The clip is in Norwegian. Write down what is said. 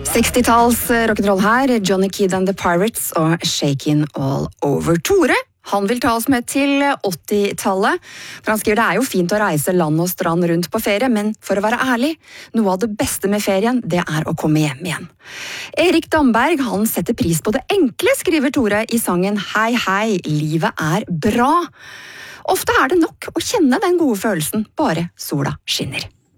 60-talls rock'n'roll her, Johnny Kidd and the Pirates og Shakin' All Over. Tore, han vil ta oss med til 80-tallet. For han skriver det jo fint å reise land og strand rundt på ferie, men for å være ærlig, noe av det beste med ferien, det å komme hjem igjen. Erik Damberg, han setter pris på det enkle, skriver Tore i sangen Hei hei, livet bra. Ofte det nok å kjenne den gode følelsen, bare sola skinner.